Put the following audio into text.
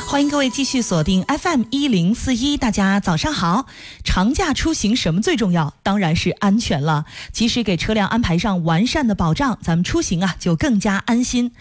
欢迎各位继续锁定 FM1041，大家早上好。长假出行什么最重要？当然是安全了。及时给车辆安排上完善的保障，咱们出行就更加安心。